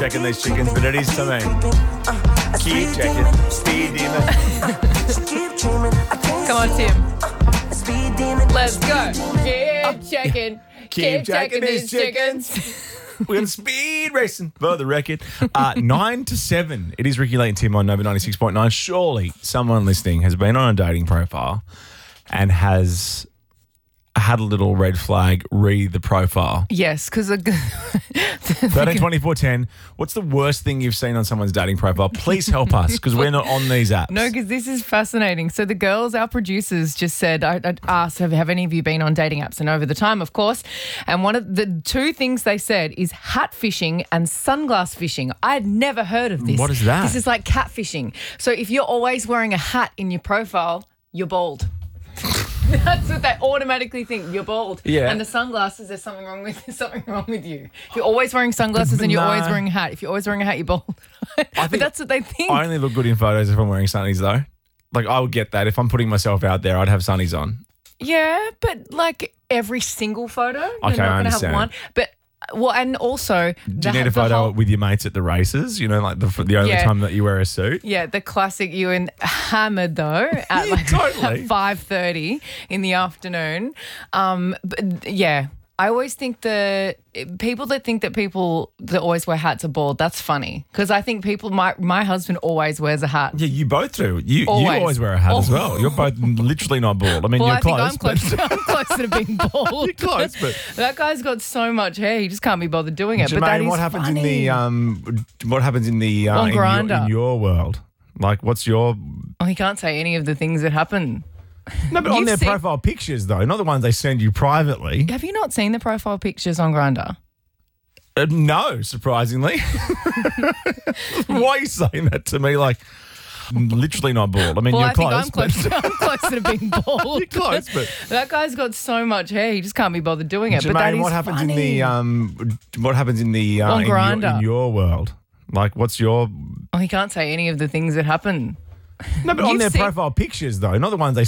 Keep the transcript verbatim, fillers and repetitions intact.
checking these chickens, but it is to me. Keep checking. Speed demon. Come on, Tim. Let's go. Keep checking. Keep checking these chickens. We're going speed racing for the record. Uh, nine to seven. It is Ricky Lake and Tim on Nova ninety-six point nine. Surely someone listening has been on a dating profile and has had a little red flag, read the profile. Yes, because thirteen twenty-four ten. What's the worst thing you've seen on someone's dating profile? Please help us because we're not on these apps. No, because this is fascinating. So the girls, our producers, just said, I, I asked, have, have any of you been on dating apps? And over the time, of course. And one of the two things they said is hat fishing and sunglass fishing. I had never heard of this. What is that? This is like catfishing. So if you're always wearing a hat in your profile, you're bald. That's what they automatically think. You're bald. Yeah. And the sunglasses, there's something wrong with there's something wrong with you. If you're always wearing sunglasses But and you're nah. always wearing a hat. If you're always wearing a hat, you're bald. But that's what they think. I only look good in photos if I'm wearing sunnies, though. Like, I would get that. If I'm putting myself out there, I'd have sunnies on. Yeah, but like every single photo, you're Okay, not I going to have understand. one. But well, and also, Do you need a photo whole, with your mates at the races? You know, like the the only Yeah. time that you wear a suit? yeah, the classic you and hammered though at Yeah, like totally. at five thirty in the afternoon. Um, but yeah, I always think the people that think that people that always wear hats are bald. That's funny because I think people. My my husband always wears a hat. Yeah, you both do. You Always. you always wear a hat as Oh. well. You're both literally not bald. I mean, Well, you're I think close. I'm close. but- I'm closer to being bald. You're close, but That guy's got so much hair, he just can't be bothered doing it. but that Jermaine, is what happens funny. in the um? What happens in the uh, On in, your, Grindr. in your world? Like, what's your Oh, he can't say any of the things that happen. no? But on You've their seen- profile pictures, though, not the ones they send you privately. Have you not seen the profile pictures on Grindr? Uh, no, surprisingly. Why are you saying that to me? Like, literally not bald. I mean, Well, you're I think close. I'm but- close. I'm closer to being bald. You're close, but That guy's got so much hair, he just can't be bothered doing it. but that Jermaine, is what happens funny. in the um? What happens in the uh, On in, your, Grindr. in your world? Like, what's your Oh, he can't say any of the things that happen. no? But on You've their seen- profile pictures, though, not the ones they